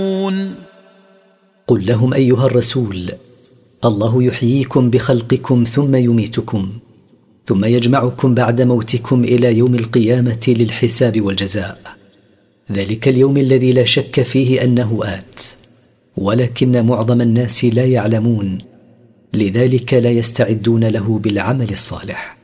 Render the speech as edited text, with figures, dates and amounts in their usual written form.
قل لهم أيها الرسول: الله يحييكم بخلقكم ثم يميتكم، ثم يجمعكم بعد موتكم إلى يوم القيامة للحساب والجزاء. ذلك اليوم الذي لا شك فيه أنه آت، ولكن معظم الناس لا يعلمون، لذلك لا يستعدون له بالعمل الصالح.